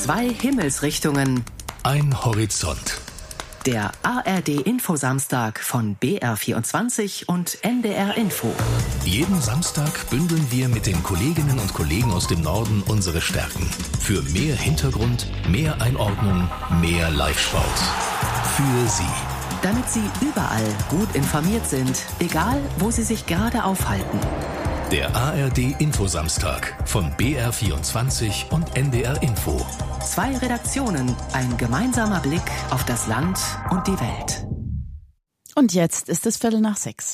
Zwei Himmelsrichtungen. Ein Horizont. Der ARD-Info-Samstag von BR24 und NDR Info. Jeden Samstag bündeln wir mit den Kolleginnen und Kollegen aus dem Norden unsere Stärken. Für mehr Hintergrund, mehr Einordnung, mehr Live-Sport. Für Sie. Damit Sie überall gut informiert sind, egal wo Sie sich gerade aufhalten. Der ARD-Info-Samstag von BR24 und NDR Info. Zwei Redaktionen, ein gemeinsamer Blick auf das Land und die Welt. Und jetzt ist es 5:45.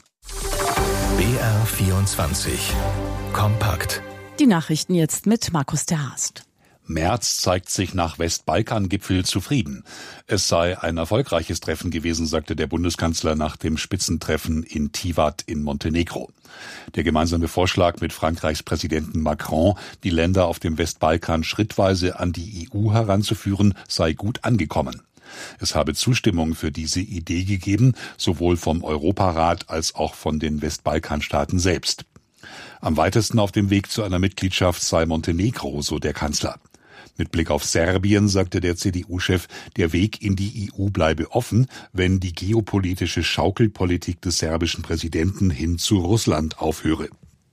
BR24. Kompakt. Die Nachrichten jetzt mit Markus ter Haast. Merz zeigt sich nach Westbalkan-Gipfel zufrieden. Es sei ein erfolgreiches Treffen gewesen, sagte der Bundeskanzler nach dem Spitzentreffen in Tivat in Montenegro. Der gemeinsame Vorschlag mit Frankreichs Präsidenten Macron, die Länder auf dem Westbalkan schrittweise an die EU heranzuführen, sei gut angekommen. Es habe Zustimmung für diese Idee gegeben, sowohl vom Europarat als auch von den Westbalkanstaaten selbst. Am weitesten auf dem Weg zu einer Mitgliedschaft sei Montenegro, so der Kanzler. Mit Blick auf Serbien sagte der CDU-Chef, der Weg in die EU bleibe offen, wenn die geopolitische Schaukelpolitik des serbischen Präsidenten hin zu Russland aufhöre.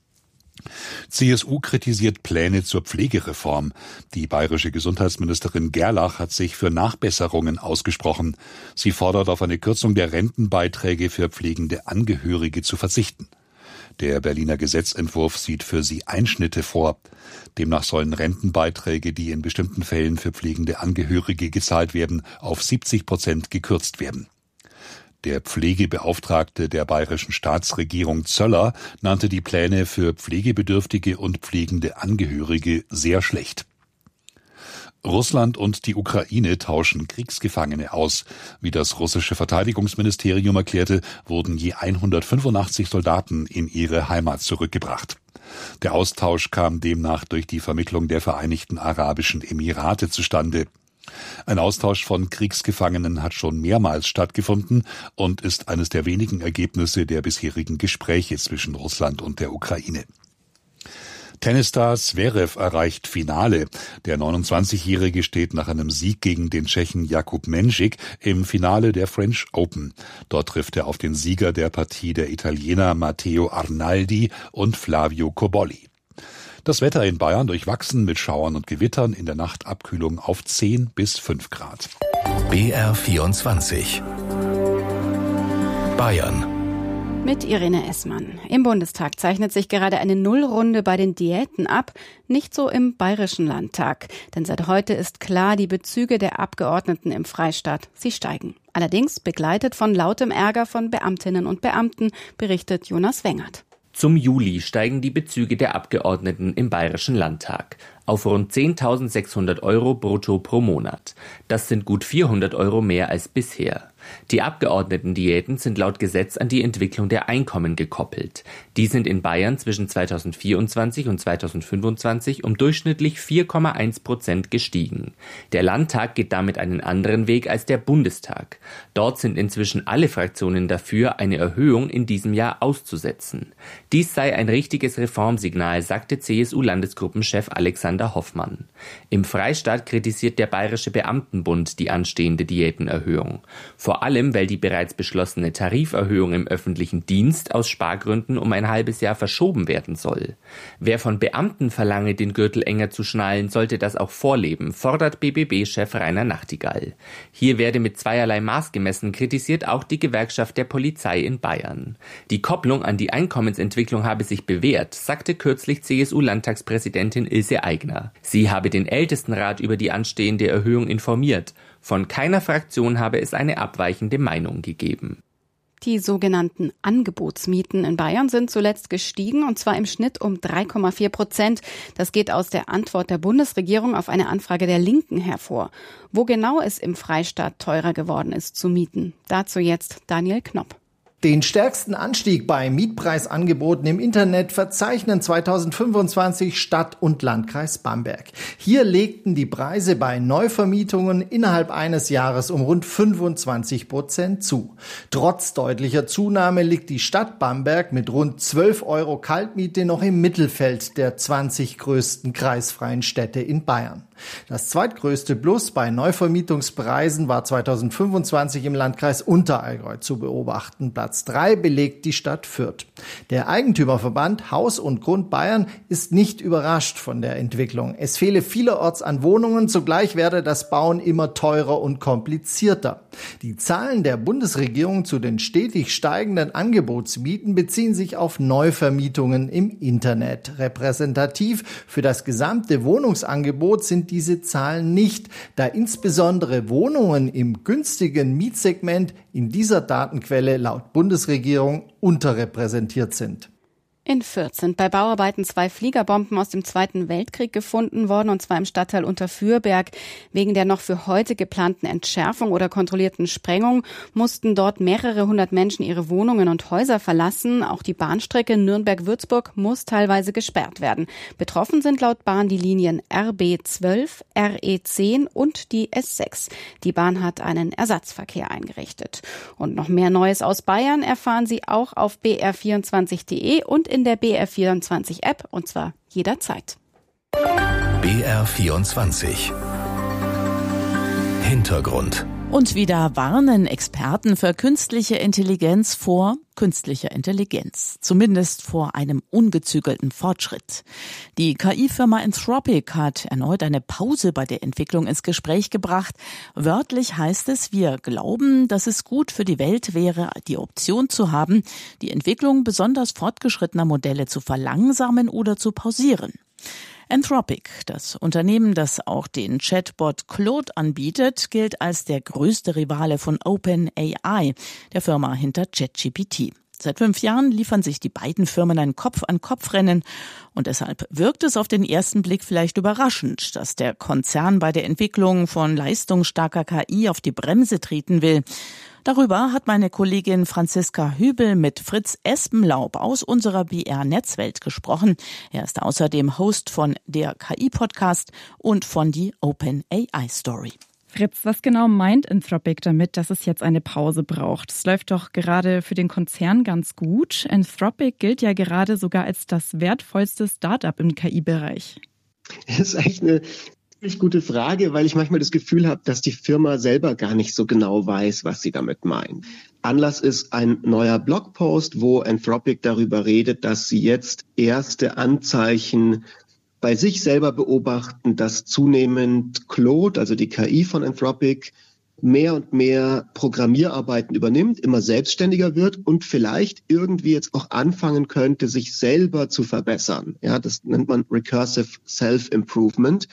CSU kritisiert Pläne zur Pflegereform. Die bayerische Gesundheitsministerin Gerlach hat sich für Nachbesserungen ausgesprochen. Sie fordert, auf eine Kürzung der Rentenbeiträge für pflegende Angehörige zu verzichten. Der Berliner Gesetzentwurf sieht für sie Einschnitte vor. Demnach sollen Rentenbeiträge, die in bestimmten Fällen für pflegende Angehörige gezahlt werden, auf 70% gekürzt werden. Der Pflegebeauftragte der bayerischen Staatsregierung Zöller nannte die Pläne für Pflegebedürftige und pflegende Angehörige sehr schlecht. Russland und die Ukraine tauschen Kriegsgefangene aus. Wie das russische Verteidigungsministerium erklärte, wurden je 185 Soldaten in ihre Heimat zurückgebracht. Der Austausch kam demnach durch die Vermittlung der Vereinigten Arabischen Emirate zustande. Ein Austausch von Kriegsgefangenen hat schon mehrmals stattgefunden und ist eines der wenigen Ergebnisse der bisherigen Gespräche zwischen Russland und der Ukraine. Tennisstar Zverev erreicht Finale. Der 29-Jährige steht nach einem Sieg gegen den Tschechen Jakub Menšík im Finale der French Open. Dort trifft er auf den Sieger der Partie, der Italiener Matteo Arnaldi und Flavio Cobolli. Das Wetter in Bayern durchwachsen mit Schauern und Gewittern, in der Nacht Abkühlung auf 10 bis 5 Grad. BR24. Bayern. Mit Irene Essmann. Im Bundestag zeichnet sich gerade eine Nullrunde bei den Diäten ab, nicht so im Bayerischen Landtag. Denn seit heute ist klar, die Bezüge der Abgeordneten im Freistaat, sie steigen. Allerdings begleitet von lautem Ärger von Beamtinnen und Beamten, berichtet Jonas Wengert. Zum Juli steigen die Bezüge der Abgeordneten im Bayerischen Landtag auf rund 10.600 € brutto pro Monat. Das sind gut 400 € mehr als bisher. Die Abgeordnetendiäten sind laut Gesetz an die Entwicklung der Einkommen gekoppelt. Die sind in Bayern zwischen 2024 und 2025 um durchschnittlich 4,1% gestiegen. Der Landtag geht damit einen anderen Weg als der Bundestag. Dort sind inzwischen alle Fraktionen dafür, eine Erhöhung in diesem Jahr auszusetzen. Dies sei ein richtiges Reformsignal, sagte CSU-Landesgruppenchef Alexander Hoffmann. Im Freistaat kritisiert der Bayerische Beamtenbund die anstehende Diätenerhöhung. Vor allem, weil die bereits beschlossene Tariferhöhung im öffentlichen Dienst aus Spargründen um ein halbes Jahr verschoben werden soll. Wer von Beamten verlange, den Gürtel enger zu schnallen, sollte das auch vorleben, fordert BBB-Chef Rainer Nachtigall. Hier werde mit zweierlei Maß gemessen, kritisiert auch die Gewerkschaft der Polizei in Bayern. Die Kopplung an die Einkommensentwicklung habe sich bewährt, sagte kürzlich CSU-Landtagspräsidentin Ilse Aigner. Sie habe den Ältestenrat über die anstehende Erhöhung informiert. Von keiner Fraktion habe es eine abweichende Meinung gegeben. Die sogenannten Angebotsmieten in Bayern sind zuletzt gestiegen, und zwar im Schnitt um 3,4%. Das geht aus der Antwort der Bundesregierung auf eine Anfrage der Linken hervor. Wo genau es im Freistaat teurer geworden ist zu mieten, dazu jetzt Daniel Knopp. Den stärksten Anstieg bei Mietpreisangeboten im Internet verzeichnen 2025 Stadt und Landkreis Bamberg. Hier legten die Preise bei Neuvermietungen innerhalb eines Jahres um rund 25% zu. Trotz deutlicher Zunahme liegt die Stadt Bamberg mit rund 12 € Kaltmiete noch im Mittelfeld der 20 größten kreisfreien Städte in Bayern. Das zweitgrößte Plus bei Neuvermietungspreisen war 2025 im Landkreis Unterallgäu zu beobachten. Platz 3 belegt die Stadt Fürth. Der Eigentümerverband Haus und Grund Bayern ist nicht überrascht von der Entwicklung. Es fehle vielerorts an Wohnungen, zugleich werde das Bauen immer teurer und komplizierter. Die Zahlen der Bundesregierung zu den stetig steigenden Angebotsmieten beziehen sich auf Neuvermietungen im Internet. Repräsentativ für das gesamte Wohnungsangebot sind diese Zahlen nicht, da insbesondere Wohnungen im günstigen Mietsegment in dieser Datenquelle laut Bundesregierung unterrepräsentiert sind. In Fürth sind bei Bauarbeiten 2 Fliegerbomben aus dem Zweiten Weltkrieg gefunden worden, und zwar im Stadtteil Unterfürberg. Wegen der noch für heute geplanten Entschärfung oder kontrollierten Sprengung mussten dort mehrere hundert Menschen ihre Wohnungen und Häuser verlassen. Auch die Bahnstrecke Nürnberg-Würzburg muss teilweise gesperrt werden. Betroffen sind laut Bahn die Linien RB12, RE10 und die S6. Die Bahn hat einen Ersatzverkehr eingerichtet. Und noch mehr Neues aus Bayern erfahren Sie auch auf br24.de und in der BR24-App, und zwar jederzeit. BR24 Hintergrund. Und wieder warnen Experten für künstliche Intelligenz vor künstlicher Intelligenz, zumindest vor einem ungezügelten Fortschritt. Die KI-Firma Anthropic hat erneut eine Pause bei der Entwicklung ins Gespräch gebracht. Wörtlich heißt es, wir glauben, dass es gut für die Welt wäre, die Option zu haben, die Entwicklung besonders fortgeschrittener Modelle zu verlangsamen oder zu pausieren. Anthropic, das Unternehmen, das auch den Chatbot Claude anbietet, gilt als der größte Rivale von OpenAI, der Firma hinter ChatGPT. Seit 5 Jahren liefern sich die beiden Firmen ein Kopf-an-Kopf-Rennen, und deshalb wirkt es auf den ersten Blick vielleicht überraschend, dass der Konzern bei der Entwicklung von leistungsstarker KI auf die Bremse treten will. Darüber hat meine Kollegin Franziska Hübel mit Fritz Espenlaub aus unserer BR-Netzwelt gesprochen. Er ist außerdem Host von der KI-Podcast und von die OpenAI-Story. Fritz, was genau meint Anthropic damit, dass es jetzt eine Pause braucht? Es läuft doch gerade für den Konzern ganz gut. Anthropic gilt ja gerade sogar als das wertvollste Start-up im KI-Bereich. Das ist echt eine ziemlich gute Frage, weil ich manchmal das Gefühl habe, dass die Firma selber gar nicht so genau weiß, was sie damit meint. Anlass ist ein neuer Blogpost, wo Anthropic darüber redet, dass sie jetzt erste Anzeichen bei sich selber beobachten, dass zunehmend Claude, also die KI von Anthropic, mehr und mehr Programmierarbeiten übernimmt, immer selbstständiger wird und vielleicht irgendwie jetzt auch anfangen könnte, sich selber zu verbessern. Ja, das nennt man Recursive Self-Improvement.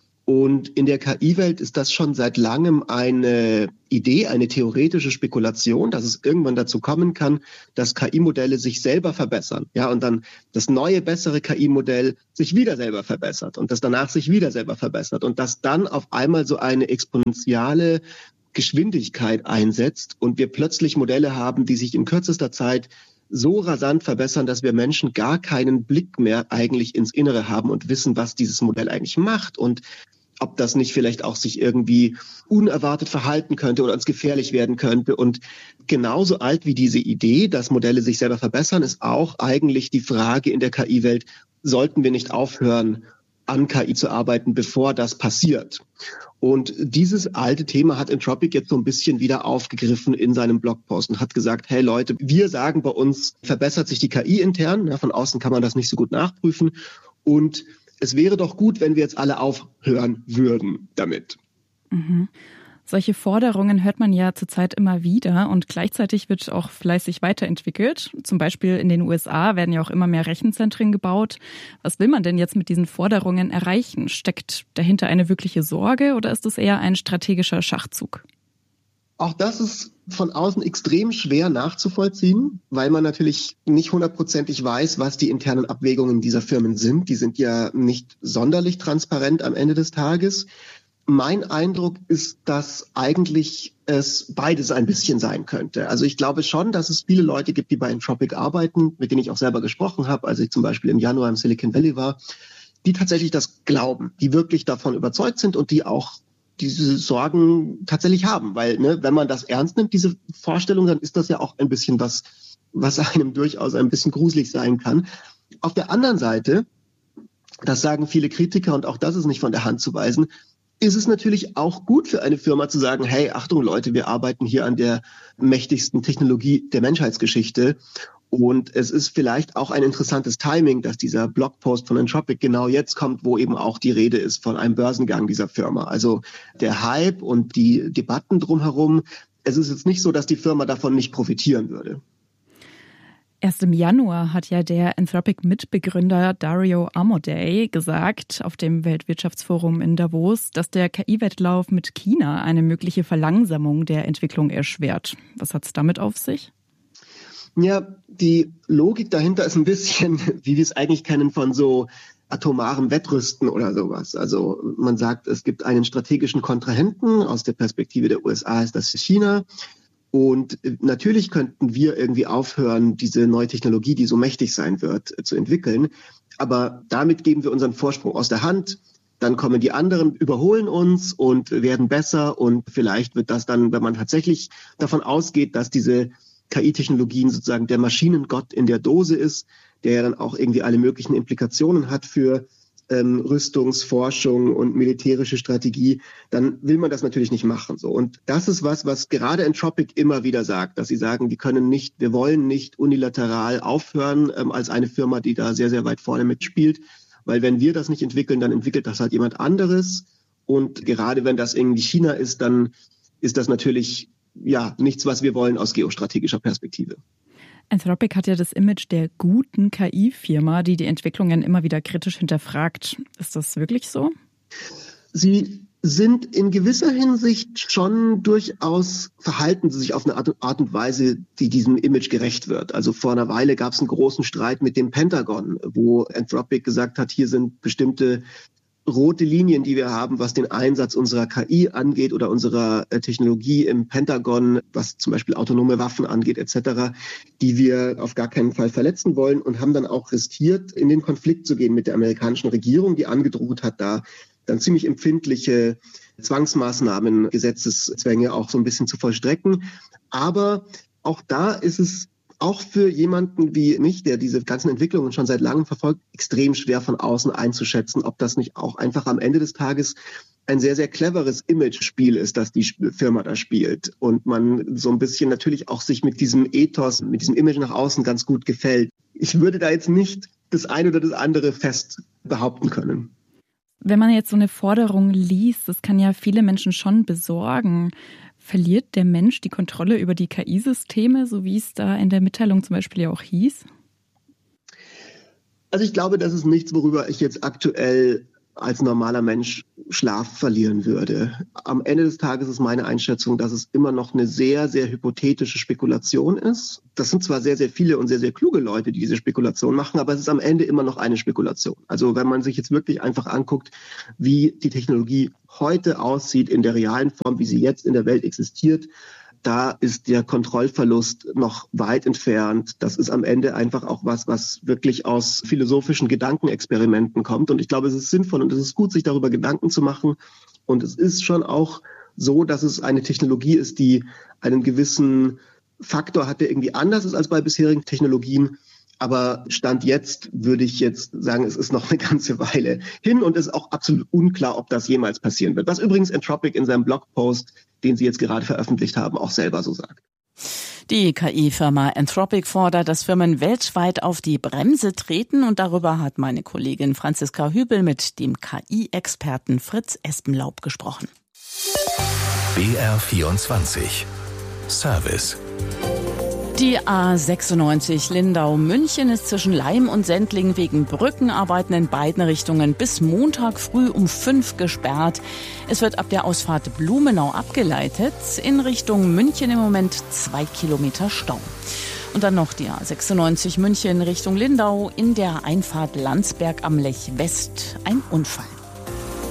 Und in der KI-Welt ist das schon seit langem eine Idee, eine theoretische Spekulation, dass es irgendwann dazu kommen kann, dass KI-Modelle sich selber verbessern. Ja, und dann das neue, bessere KI-Modell sich wieder selber verbessert und das danach sich wieder selber verbessert und dass dann auf einmal so eine exponentielle Geschwindigkeit einsetzt und wir plötzlich Modelle haben, die sich in kürzester Zeit so rasant verbessern, dass wir Menschen gar keinen Blick mehr eigentlich ins Innere haben und wissen, was dieses Modell eigentlich macht und ob das nicht vielleicht auch sich irgendwie unerwartet verhalten könnte oder uns gefährlich werden könnte. Und genauso alt wie diese Idee, dass Modelle sich selber verbessern, ist auch eigentlich die Frage in der KI-Welt, sollten wir nicht aufhören, an KI zu arbeiten, bevor das passiert? Und dieses alte Thema hat Anthropic jetzt so ein bisschen wieder aufgegriffen in seinem Blogpost und hat gesagt, hey Leute, wir sagen bei uns, verbessert sich die KI intern, ja, von außen kann man das nicht so gut nachprüfen und es wäre doch gut, wenn wir jetzt alle aufhören würden damit. Mhm. Solche Forderungen hört man ja zurzeit immer wieder und gleichzeitig wird auch fleißig weiterentwickelt. Zum Beispiel in den USA werden ja auch immer mehr Rechenzentren gebaut. Was will man denn jetzt mit diesen Forderungen erreichen? Steckt dahinter eine wirkliche Sorge oder ist es eher ein strategischer Schachzug? Auch das ist von außen extrem schwer nachzuvollziehen, weil man natürlich nicht hundertprozentig weiß, was die internen Abwägungen dieser Firmen sind. Die sind ja nicht sonderlich transparent am Ende des Tages. Mein Eindruck ist, dass eigentlich es beides ein bisschen sein könnte. Also ich glaube schon, dass es viele Leute gibt, die bei Anthropic arbeiten, mit denen ich auch selber gesprochen habe, als ich zum Beispiel im Januar im Silicon Valley war, die tatsächlich das glauben, die wirklich davon überzeugt sind und die auch diese Sorgen tatsächlich haben. Weil wenn man das ernst nimmt, diese Vorstellung, dann ist das ja auch ein bisschen was einem durchaus ein bisschen gruselig sein kann. Auf der anderen Seite das sagen viele Kritiker und auch das ist nicht von der Hand zu weisen, ist es natürlich auch gut für eine Firma zu sagen, hey, Achtung Leute, wir arbeiten hier an der mächtigsten Technologie der Menschheitsgeschichte. Und es ist vielleicht auch ein interessantes Timing, dass dieser Blogpost von Anthropic genau jetzt kommt, wo eben auch die Rede ist von einem Börsengang dieser Firma. Also der Hype und die Debatten drumherum, es ist jetzt nicht so, dass die Firma davon nicht profitieren würde. Erst im Januar hat ja der Anthropic-Mitbegründer Dario Amodei gesagt auf dem Weltwirtschaftsforum in Davos, dass der KI-Wettlauf mit China eine mögliche Verlangsamung der Entwicklung erschwert. Was hat es damit auf sich? Ja, die Logik dahinter ist ein bisschen, wie wir es eigentlich kennen von so atomarem Wettrüsten oder sowas. Also man sagt, es gibt einen strategischen Kontrahenten, aus der Perspektive der USA ist das China. Und natürlich könnten wir irgendwie aufhören, diese neue Technologie, die so mächtig sein wird, zu entwickeln. Aber damit geben wir unseren Vorsprung aus der Hand. Dann kommen die anderen, überholen uns und werden besser. Und vielleicht wird das dann, wenn man tatsächlich davon ausgeht, dass diese KI-Technologien sozusagen der Maschinengott in der Dose ist, der ja dann auch irgendwie alle möglichen Implikationen hat für Rüstungsforschung und militärische Strategie, dann will man das natürlich nicht machen. So. Und das ist was gerade Anthropic immer wieder sagt, dass sie sagen, wir wollen nicht unilateral aufhören als eine Firma, die da sehr, sehr weit vorne mitspielt, weil wenn wir das nicht entwickeln, dann entwickelt das halt jemand anderes. Und gerade wenn das irgendwie China ist, dann ist das natürlich nichts, was wir wollen aus geostrategischer Perspektive. Anthropic hat ja das Image der guten KI-Firma, die Entwicklungen immer wieder kritisch hinterfragt. Ist das wirklich so? Sie sind in gewisser Hinsicht schon durchaus, verhalten sie sich auf eine Art und Weise, die diesem Image gerecht wird. Also vor einer Weile gab es einen großen Streit mit dem Pentagon, wo Anthropic gesagt hat, hier sind bestimmte rote Linien, die wir haben, was den Einsatz unserer KI angeht oder unserer Technologie im Pentagon, was zum Beispiel autonome Waffen angeht etc., die wir auf gar keinen Fall verletzen wollen und haben dann auch riskiert, in den Konflikt zu gehen mit der amerikanischen Regierung, die angedroht hat, da dann ziemlich empfindliche Zwangsmaßnahmen, Gesetzeszwänge auch so ein bisschen zu vollstrecken. Aber auch da ist es auch für jemanden wie mich, der diese ganzen Entwicklungen schon seit langem verfolgt, extrem schwer von außen einzuschätzen, ob das nicht auch einfach am Ende des Tages ein sehr, sehr cleveres Image-Spiel ist, das die Firma da spielt. Und man so ein bisschen natürlich auch sich mit diesem Ethos, mit diesem Image nach außen ganz gut gefällt. Ich würde da jetzt nicht das eine oder das andere fest behaupten können. Wenn man jetzt so eine Forderung liest, das kann ja viele Menschen schon besorgen. Verliert der Mensch die Kontrolle über die KI-Systeme, so wie es da in der Mitteilung zum Beispiel ja auch hieß? Also ich glaube, das ist nichts, worüber ich jetzt aktuell als normaler Mensch Schlaf verlieren würde. Am Ende des Tages ist meine Einschätzung, dass es immer noch eine sehr, sehr hypothetische Spekulation ist. Das sind zwar sehr, sehr viele und sehr, sehr kluge Leute, die diese Spekulation machen, aber es ist am Ende immer noch eine Spekulation. Also wenn man sich jetzt wirklich einfach anguckt, wie die Technologie heute aussieht in der realen Form, wie sie jetzt in der Welt existiert, da ist der Kontrollverlust noch weit entfernt. Das ist am Ende einfach auch was wirklich aus philosophischen Gedankenexperimenten kommt. Und ich glaube, es ist sinnvoll und es ist gut, sich darüber Gedanken zu machen. Und es ist schon auch so, dass es eine Technologie ist, die einen gewissen Faktor hat, der irgendwie anders ist als bei bisherigen Technologien. Aber Stand jetzt würde ich jetzt sagen, es ist noch eine ganze Weile hin und es ist auch absolut unklar, ob das jemals passieren wird. Was übrigens Anthropic in seinem Blogpost, den sie jetzt gerade veröffentlicht haben, auch selber so sagt. Die KI-Firma Anthropic fordert, dass Firmen weltweit auf die Bremse treten und darüber hat meine Kollegin Franziska Hübel mit dem KI-Experten Fritz Espenlaub gesprochen. BR24 Service. Die A96 Lindau-München ist zwischen Laim und Sendling wegen Brückenarbeiten in beiden Richtungen bis Montag früh um 5 gesperrt. Es wird ab der Ausfahrt Blumenau abgeleitet. In Richtung München im Moment 2 Kilometer Stau. Und dann noch die A96 München Richtung Lindau in der Einfahrt Landsberg am Lech West. Ein Unfall.